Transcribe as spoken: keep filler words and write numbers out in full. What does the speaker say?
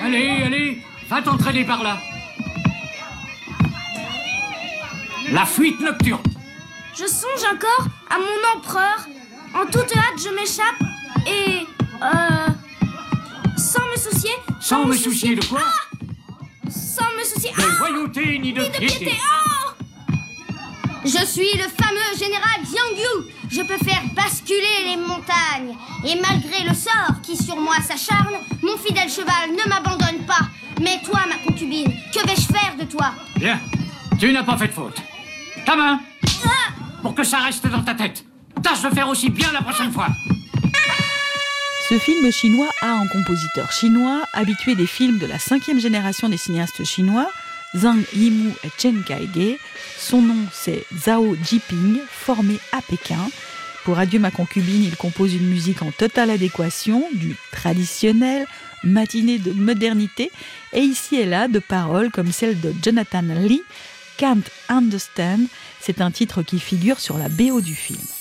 Allez, allez, va t'entraîner par là. La fuite nocturne. Je songe encore à mon empereur. En toute hâte, je m'échappe et... Euh... Sans me soucier... Sans me soucier de quoi? Ah, sans me soucier... De Ah, loyauté ni de ni de piété. piété. Oh, je suis le fameux général Xiang Yu. Je peux faire basculer les montagnes. Et malgré le sort qui sur moi s'acharne, mon fidèle cheval ne m'abandonne pas. Mais toi, ma concubine, que vais-je faire de toi? Bien, tu n'as pas fait de faute. Ta main, Ah, pour que ça reste dans ta tête. Tâche de faire aussi bien la prochaine fois. Ce film chinois a un compositeur chinois, habitué des films de la cinquième génération des cinéastes chinois, Zhang Yimou et Chen Kaige. Son nom, c'est Zhao Jiping, formé à Pékin. Pour Adieu ma concubine, il compose une musique en totale adéquation, du traditionnel, matinée de modernité, et ici et là de paroles comme celle de Jonathan Lee, Can't Understand. C'est un titre qui figure sur la B O du film.